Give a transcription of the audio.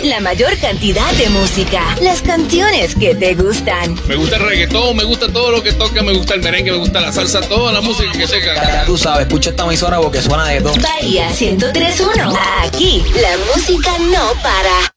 La mayor cantidad de música. Las canciones que te gustan. Me gusta el reggaetón, me gusta todo lo que toca, me gusta el merengue, me gusta la salsa, toda la música que toca. Ya tú sabes, escucha esta emisora porque suena de todo. Bahía 103.1. Aquí la música no para.